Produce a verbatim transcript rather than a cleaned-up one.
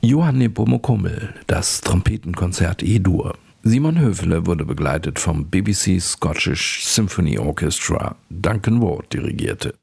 Johann Nepomuk-Hummel, das Trompetenkonzert E-Dur. Simon Höfele wurde begleitet vom B B C Scottish Symphony Orchestra. Duncan Ward dirigierte.